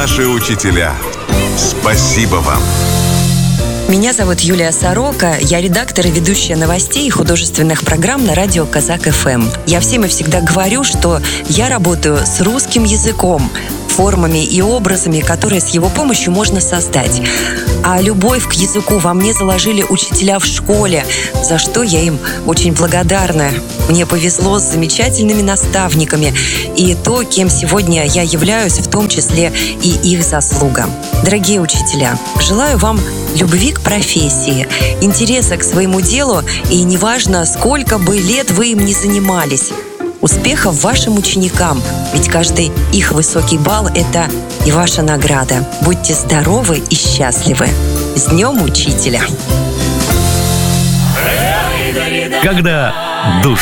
наши учителя. Спасибо вам. Меня зовут Юлия Сорока, я редактор и ведущая новостей и художественных программ на радио Казак-ФМ. Я всем и всегда говорю, что я работаю с русским языком, формами и образами, которые с его помощью можно создать. А любовь к языку во мне заложили учителя в школе, за что я им очень благодарна. Мне повезло с замечательными наставниками, и то, кем сегодня я являюсь, в том числе и их заслуга. Дорогие учителя, желаю вам любви к профессии, интереса к своему делу, и неважно, сколько бы лет вы им не занимались, успехов вашим ученикам, ведь каждый их высокий балл – это и ваша награда. Будьте здоровы и счастливы. С Днем Учителя! Когда душа